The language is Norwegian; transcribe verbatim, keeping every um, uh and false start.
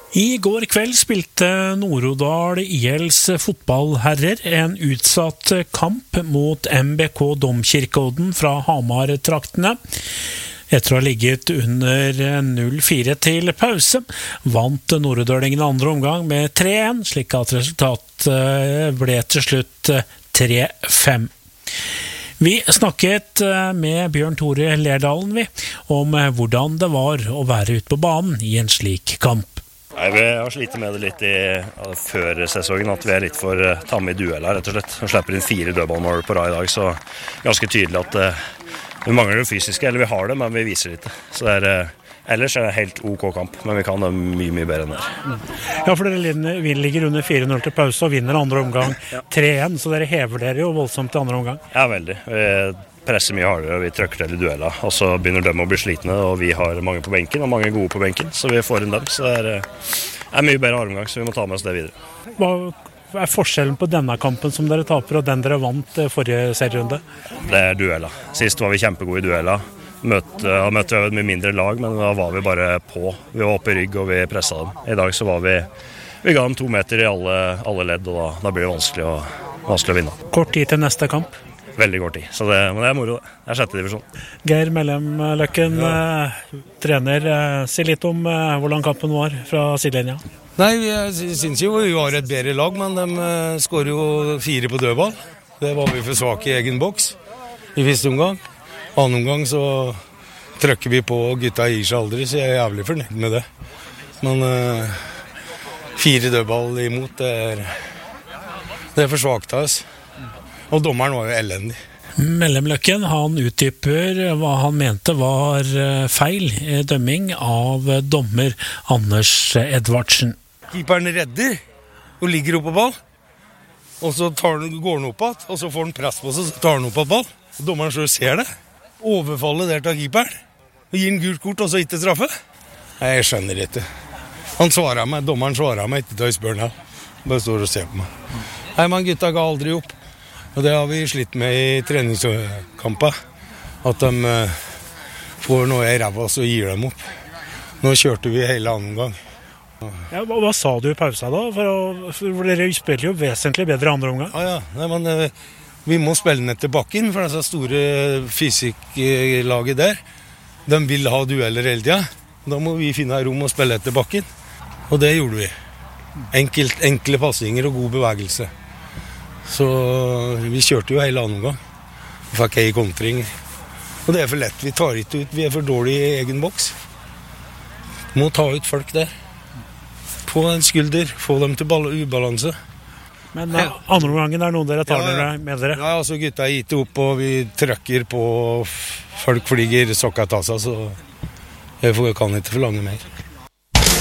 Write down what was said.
I går kveld spilte Nord-Odal I L's fotballherrer en utsatt kamp mot M B K Domkirkeodden fra Hamar-traktene. Etter å ha ligget under null fire til pause, vant Nord-Odalingen andre omgang med tre en, slik at resultatet ble til slutt tre fem. Vi snakket med Bjørn Tore Lerdalen vi, om hvordan det var å være ute på banen I en slik kamp. Nei, vi har slitt med det litt I, ja, før sesongen, at vi er litt for uh, tamme I dueller, rett og slett. Vi slipper inn fire dødballmål på rad I dag, så ganske tydelig at uh, vi mangler det fysiske, eller vi har det, men vi viser det ikke. Så det er, uh, ellers er det helt OK kamp, men vi kan det mye, mye bedre enn det. Ja, for dere ligger under fire null til pause og vinner andre omgang tre en, så dere hever dere jo voldsomt til andre omgang. Ja, veldig. Vi presser mye hardere, og vi trykker til I dueller, og så begynner de å bli slitne, og vi har mange på benken, og mange gode på benken, så vi får inn dem, så det er, er mye bedre omgang, så vi må ta med oss det videre. Hva er forskjellen på denne kampen som dere taper, og den dere vant forrige serierunde? Det er dueller. Sist var vi kjempegode I dueller. Møtte, har møtt et mye mindre lag, men da var vi bare på. Vi var oppe I rygg, og vi presset dem. I dag så var vi, vi ga dem to meter I alle, alle ledd, og da, da blir det vanskelig å, vanskelig å vinne. Kort tid til neste kamp? Veldig kort tid, så det, men det er moro det. Det er sjette divisjon. Geir Mellem-Løkken, ja. eh, trener, eh, si litt om eh, hvordan kampen var fra sidelinja. Nei, jeg synes jo vi var et bedre lag, men de eh, skårer jo fire på dødball. Det var vi for svake I egen boks I første omgang. Annen omgang så trykker vi på, og gutta gir seg aldri, så jeg er jævlig fornøyd med det. Men eh, fire dødball imot, det er, det er for svagt av oss. Og dommeren var jo elendig. Mellem-Løkken, han utdyper hva han mente var feil dømming av dommer Anders Edvardsen. Keeperen redder og ligger oppe på ball, og så tar han, går han opp igjen, og så får han press på seg, så tar han opp på ball. Og dommeren så ser det. Overfallet der til keeperen, og gir en gult kort, og så ikke straffe. Nei, jeg skjønner ikke. Han svarer meg, dommeren svarer meg ikke til å spørre her. Bare står og ser på meg. Nei, men gutta ga aldri opp. Og det har vi slitt med I treningskampen, at de uh, får noe I ræva så gir dem opp. Nå kjørte vi hele annen gang. Ja, hva, hva sa du I pausen da? For, å, for dere spiller jo vesentlig bedre andre omgang. Ja, ja. Nei, men, uh, vi må spille ned til bakken, for disse store fysikklaget der, de vil ha dueller hele tiden. Da må vi finne rom og spille etter bakken. Og det gjorde vi. Enkelt, enkle passinger og god bevegelse. Så vi kjørte jo hele annen gang. Vi fikk ei kontring. Og det er for lett, vi tar ikke ut, vi er for dårlige I egen boks. Vi må ta ut folk der. På en skulder, få dem til ubalanse. Men ja. Andre omgangen er noen dere tar ja, ja. med dere? Ja, altså gutta er gitt opp, og vi trykker på folk flyger sokka ta seg, så jeg kan ikke forlange mer.